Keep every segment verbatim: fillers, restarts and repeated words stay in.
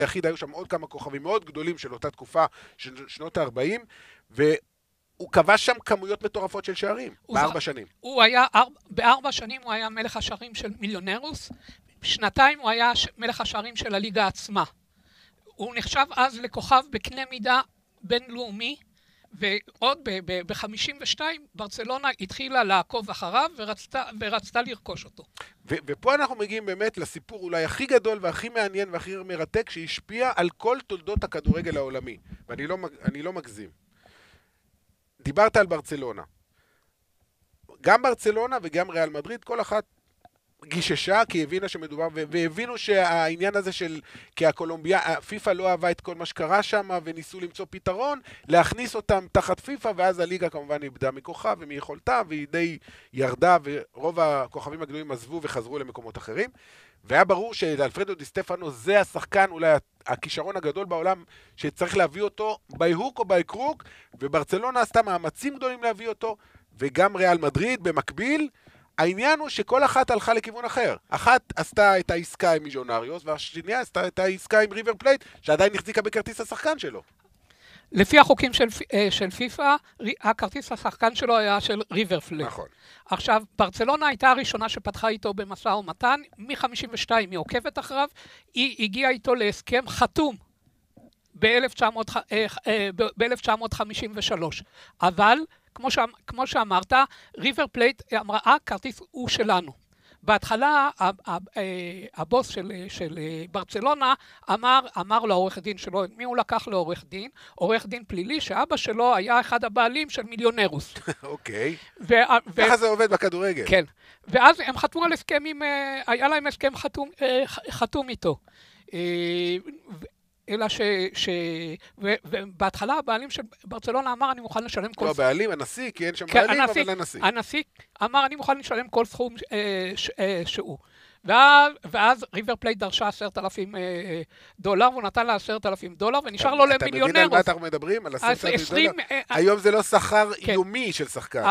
היחיד, היו שם עוד כמה כוכבים מאוד גדולים של אותה תקופה, של שנות ה-ארבעים, והוא כבש שם כמויות מטורפות של שערים, בארבע שנים. הוא היה, בארבע שנים הוא היה מלך השערים של מיליונרוס, שנתיים הוא היה מלך השערים של הליגה עצמה. הוא נחשב אז לכוכב בקנה מידה בינלאומי, ועוד ב-חמישים ושתיים ברצלונה התחילה לעקוב אחריו ורצתה, ורצתה לרכוש אותו. ו- ופה אנחנו מגיעים באמת לסיפור אולי הכי גדול והכי מעניין והכי מרתק שהשפיע על כל תולדות הכדורגל העולמי. ואני לא, אני לא מגזים. דיברת על ברצלונה. גם ברצלונה וגם ריאל מדריד, כל אחת גיששה כי הבינה שמדובר, והבינו שהעניין הזה של, כי הקולומביה, פיפה לא אהבה את כל מה שקרה שם, וניסו למצוא פתרון, להכניס אותם תחת פיפה, ואז הליגה כמובן איבדה מכוחה ומיכולתה, והיא די ירדה, ורוב הכוכבים הגדולים עזבו וחזרו למקומות אחרים, והיה ברור שאלפרדו די סטפנו זה השחקן, אולי הכישרון הגדול בעולם, שצריך להביא אותו ביהוק או ביקרוק, וברצלונה עשתה מאמצים גדולים להביא אותו, וגם ריאל מדריד במקביל, העניין הוא שכל אחת הלכה לכיוון אחר. אחת עשתה את העסקה עם מיליונריוס, והשנייה עשתה את העסקה עם ריבר פלייט, שעדיין החזיקה בכרטיס השחקן שלו. לפי החוקים של, של פיפה, הכרטיס השחקן שלו היה של ריבר פלייט. נכון. עכשיו, ברצלונה הייתה הראשונה שפתחה איתו במשא ומתן, מ-חמישים ושתיים היא עוקבת אחריו, היא הגיעה איתו להסכם חתום ב-אלף תשע מאות חמישים ושלוש. אבל כמו, ש... כמו שאמרת, ריבר פלייט אמרה, אה, כרטיס הוא שלנו. בהתחלה, הבוס של, של ברצלונה אמר, אמר לעורך דין שלו, מי הוא לקח לעורך דין? עורך דין פלילי, שאבא שלו היה אחד הבעלים של מיליונרוס. אוקיי. ו... ככה זה עובד בכדורגל. כן. ואז הם חתמו על הסכם עם, היה להם הסכם חתום, חתום איתו. אלא ש... ש... ו... ובהתחלה הבעלים של ברצלונה אמר, אני מוכן לשלם כל... לא, בעלים, הנשיא, כי אין שם בעלים, אבל הנשיא. הנשיא אמר, אני מוכן לשלם כל סכום אה, ש... אה, שהוא. ואז, ואז ריבר פלייט דרשה עשרת אלפים אה, דולר, והוא נתן לה עשרת אלפים דולר, ונשאר לו למיליונרוס. אתה מבין על מה אנחנו מדברים? על עשרת אלפים דולר? היום זה לא שכר איומי של שחקן.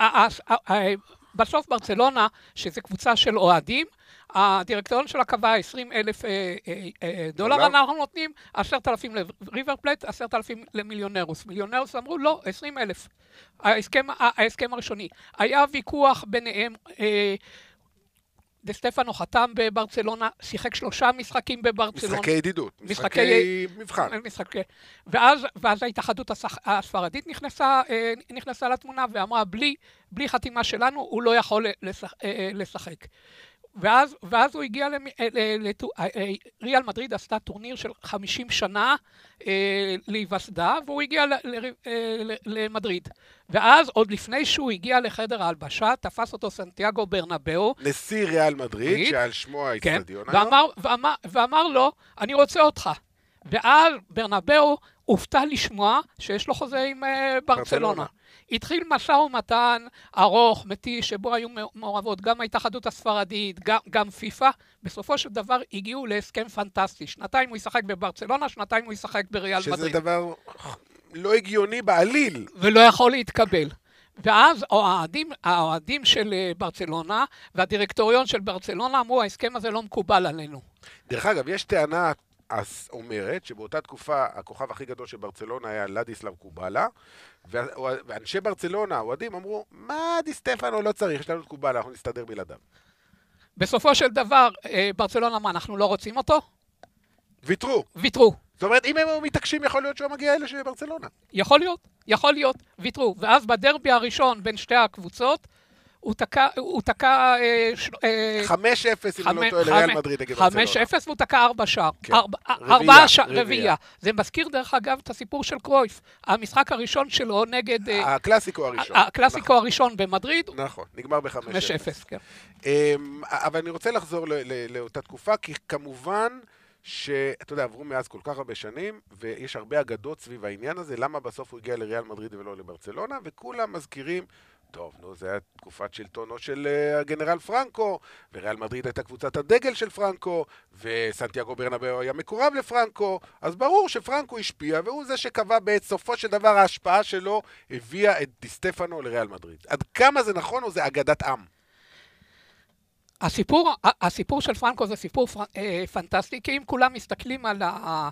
בסוף ברצלונה, שזו קבוצה של אוהדים, הדירקטוריון שלה קבע עשרים אלף דולר, אנחנו נותנים עשרת אלפים לריבר פלייט, עשרת אלפים למיליונרוס. מיליונרוס אמרו, לא, עשרים אלף. ההסכם הראשוני. היה ויכוח ביניהם, די סטפנו חתם בברצלונה, שיחק שלושה משחקים בברצלונה. משחקי ידידות, משחקי מבחן. משחקי. ואז, ואז ההתאחדות הספרדית נכנסה, נכנסה לתמונה ואמרה, בלי, בלי חתימה שלנו, הוא לא יכול לשחק. ואז, ואז הוא הגיע, ריאל מדריד עשתה טורניר של חמישים שנה להיווסדה, והוא הגיע למדריד. ואז, עוד לפני שהוא הגיע לחדר ההלבשה, תפס אותו סנטיאגו ברנבאו. נשיא ריאל מדריד, שעל שמו האצטדיון. כן, ואמר, ואמר, ואמר לו, אני רוצה אותך. ואז ברנבאו הופתע לשמוע שיש לו חוזה עם ברצלונה. התחיל משא ומתן ארוך, מתיש, שבו היו מעורבות גם ההתאחדות הספרדית, גם, גם פיפה. בסופו של דבר הגיעו להסכם פנטסטי. שנתיים הוא ישחק בברצלונה, שנתיים הוא ישחק בריאל מדריד. שזה דבר לא הגיוני בעליל. ולא יכול להתקבל. ואז האוהדים, האוהדים של ברצלונה והדירקטוריון של ברצלונה אמרו, ההסכם הזה לא מקובל עלינו. דרך אגב, יש טענה אז אומרת שבאותה תקופה הכוכב הכי גדול של ברצלונה היה לדיסלאו קובאלה, ואנשי ברצלונה, האוהדים, אמרו, מה די סטפנו לא צריך, יש לנו את קובאלה, אנחנו נסתדר בלעדיו. בסופו של דבר, ברצלונה, מה, אנחנו לא רוצים אותו? ויתרו. ויתרו. זאת אומרת, אם הם מתעקשים, יכול להיות שהוא מגיע אלה של ברצלונה. יכול להיות, יכול להיות, ויתרו. ואז בדרבי הראשון בין שתי הקבוצות, הוא תקע, הוא תקע... חמש אפס, אם לא טועה, לריאל מדריד נגד ברצלונה. חמש אפס, והוא תקע ארבע שער. ארבעה שער, רביעייה. זה מזכיר דרך אגב את הסיפור של קרויף. המשחק הראשון שלו נגד... הקלאסיקו הראשון. הקלאסיקו הראשון במדריד. נכון, נגמר בחמש אפס. כן. אבל אני רוצה לחזור לאותה תקופה, כי כמובן... שאתה יודע, עברו מאז כל כך הרבה שנים, ויש הרבה אגדות סביב העניין הזה, למה בסוף הוא הגיע לריאל מדריד ולא לברצלונה, וכולם מזכירים, טוב, נו, זה היה תקופת שלטונו של הגנרל פרנקו, וריאל מדריד הייתה קבוצת הדגל של פרנקו, וסנטיאגו ברנבאו היה מקורב לפרנקו, אז ברור שפרנקו השפיע, והוא זה שקבע בסופו של דבר ההשפעה שלו, הביאה את די סטפנו לריאל מדריד. עד כמה זה נכון או זה אגדת עם? הסיפור, הסיפור של פרנקו זה סיפור פנטסטי, כי אם כולם מסתכלים על, ה,